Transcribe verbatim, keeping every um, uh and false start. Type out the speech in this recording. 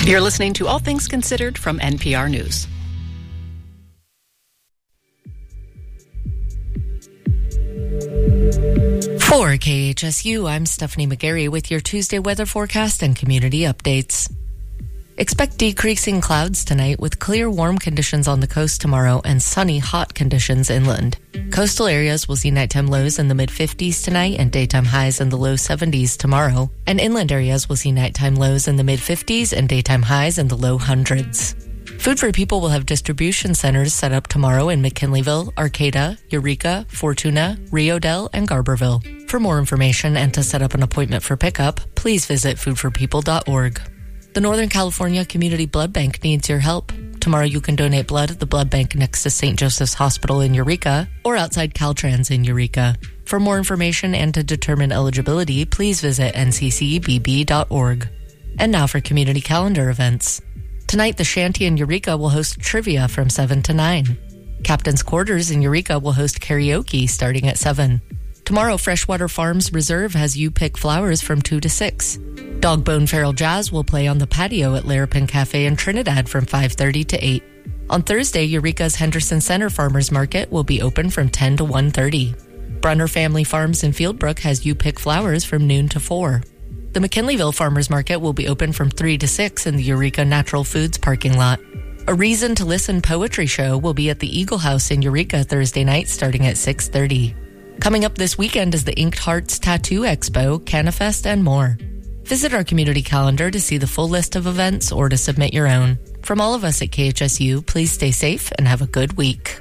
You're listening to All Things Considered from N P R News. For K H S U, I'm Stephanie McGarry with your Tuesday weather forecast and community updates. Expect decreasing clouds tonight with clear, warm conditions on the coast tomorrow and sunny, hot conditions inland. Coastal areas will see nighttime lows in the mid-fifties tonight and daytime highs in the low seventies tomorrow. And inland areas will see nighttime lows in the mid-fifties and daytime highs in the low hundreds. Food for People will have distribution centers set up tomorrow in McKinleyville, Arcata, Eureka, Fortuna, Rio Dell, and Garberville. For more information and to set up an appointment for pickup, please visit food for people dot org. The Northern California Community Blood Bank needs your help. Tomorrow you can donate blood at the blood bank next to Saint Joseph's Hospital in Eureka or outside Caltrans in Eureka. For more information and to determine eligibility, please visit N C C B B dot org. And now for community calendar events. Tonight, the Shanty in Eureka will host trivia from seven to nine. Captain's Quarters in Eureka will host karaoke starting at seven. Tomorrow, Freshwater Farms Reserve has You Pick Flowers from two to six. Dogbone Feral Jazz will play on the patio at Larapin Cafe in Trinidad from five thirty to eight. On Thursday, Eureka's Henderson Center Farmers Market will be open from ten to one thirty. Brunner Family Farms in Fieldbrook has You Pick Flowers from noon to four. The McKinleyville Farmers Market will be open from three to six in the Eureka Natural Foods parking lot. A Reason to Listen poetry show will be at the Eagle House in Eureka Thursday night starting at six thirty. Coming up this weekend is the Inked Hearts Tattoo Expo, Canifest, and more. Visit our community calendar to see the full list of events or to submit your own. From all of us at K H S U, please stay safe and have a good week.